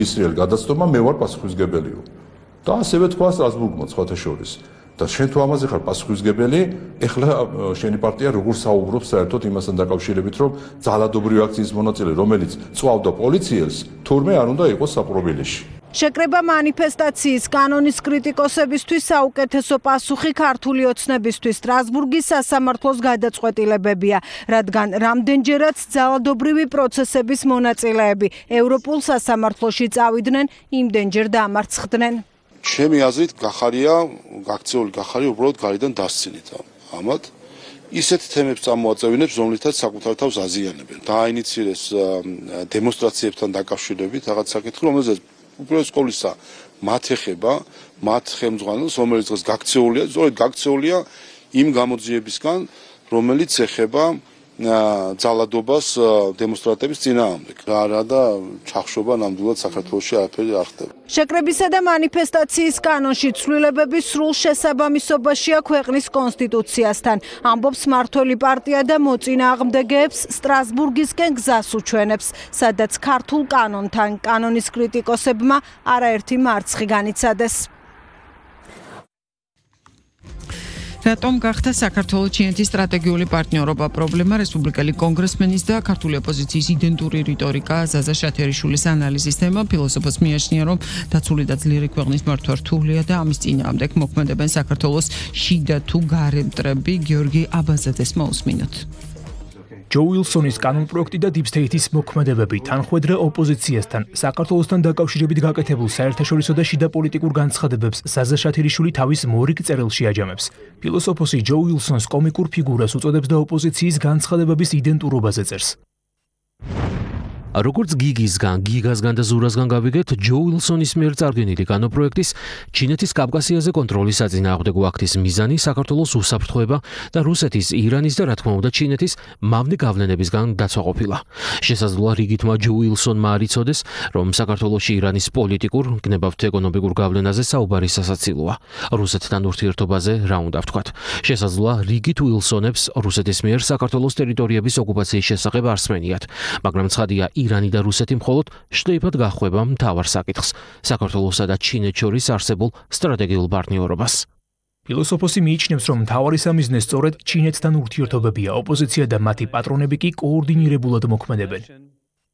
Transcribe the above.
ისრაელ გადაცდომა მე ვარ პასუხისმგებელიო. და ასევე თქვა სტრასბურგმა სხვათა შორის. და შენ თუ ამაზე ხარ პასუხისმგებელი, ეხლა შენი პარტია როგორ საუბრობს საერთოდ იმასთან დაკავშირებით, რომ ძალადობრივი აქციის მონაწილე, რომელიც წვავდა პოლიციელს, თურმე არ უნდა იყოს საპრობილეში. შეკრება მანიფესტაციის კანონის კრიტიკოსებისთვის საუკეთესო პასუხი ქართული ოცნებისთვის სტრასბურგის სასამართლოს გადაწყვეტილებებია, რადგან რამდენჯერაც ძალადობრივი პროცესების მონაწილეები ევროპულ სასამართლოში წავიდნენ, იმდენჯერ დამარცხდნენ. ჩემი აზრით გაქცეული გახარია უბრალოდ გარედან დასცინით ამათ ისეთ თემებს წამოაწევინებს, რომლითაც საკუთარ თავს აზიანებენ. დააინიცირეს დემონსტრაციებთან დაკავშირებით რაღაც საკითხი, რომელზეც უპირველეს ყოვლისა მათ ეხება, მათ ხელმძღვანელს, რომელიც დღეს გაქცეულია, სწორედ გაქცეულია იმ გამოძიებისგან, რომელიც ეხება ძალადობას დემონსტრანტების წინააღმდეგ. რა და ჩახშობა ნამდვილად საქართველოში არაფერი არ ხდება. შეკრებისა და მანიფესტაციის კანონში ცვლილებები სრულ შესაბამისობაშია ქვეყნის კონსტიტუციასთან, ამბობს მმართველი პარტია და მოწინააღმდეგეებს სტრასბურგისკენ გზას უჩვენებს, სადაც ქართულ კანონთან კანონის კრიტიკოსებმა არაერთი მარცხი განიცადეს. რატომ გახდა საქართველოს-ჩინეთის სტრატეგიული პარტნიორობა პრობლემა? რესპუბლიკელი კონგრესმენის და ქართული ოპოზიციის იდენტური რიტორიკა ზაზა შათერიშვილის ანალიზის თემა. ფილოსოფოსს მიაჩნია, რომ დაცული და ძლიერი ქვეყნის მართვა რთულია და ამის წინააღმდეგ მოქმედებენ საქართველოს შიდა თუ გარე მტრები. გიორგი აბაზაძეს მოусმინოთ. ჯო უილსონის კანონპროექტი და დიპსტეითის მოქმედებები თანხვედრა ოპოზიციასთან საქართველოსთან დაკავშირებით გაკეთებულ საერთაშორისო და შიდა პოლიტიკურ განცხადებებს ზაზა შათერიშვილი თავის მორიგ წერილში აჯამებს. ფილოსოფოსი ჯო უილსონს კომიკურ ფიგურას უწოდებს და ოპოზიციის განცხადებების იდენტურობაზე წერს. როგორც გიგასგან და ზურასგან გავიგეთ, ჯო უილსონის მიერ წარდგენილი კანონპროექტის ჩინეთის კავკასიაზე კონტროლის საწინააღმდეგო აქტის მიზანი საქართველოს უსაფრთხოება და რუსეთის, ირანის და რა თქმა უნდა ჩინეთის მავნე გავლენებისგან დაცვა ყოფილა. შესაძლოა რიგითმა ჯო უილსონმა არ იცოდეს, რომ საქართველოში ირანის პოლიტიკურ, გნებავთ ეკონომიკურ გავლენაზე საუბარი სასაცილოა. რუსეთთან ურთიერთობაზე რა უნდა ვთქვათ. შესაძლოა რიგით უილსონებს რუსეთის მიერ საქართველოს ტერიტორიების ოკუპაციის შესახებ არ სმენიათ, მაგრამ ცხადია ირანი და რუსეთი მხოლოდ შტეიფად გახვება მთავარ საკითხს, საქართველოსა და ჩინეთს შორის არსებულ სტრატეგიულ პარტნიორობას. ფილოსოფოსი მიიჩნევს, რომ მთავარი სამიზნე სწორედ ჩინეთთან ურთიერთობებია, ოპოზიცია და მათი პატრონები კი კოორდინირებულად მოქმედებენ.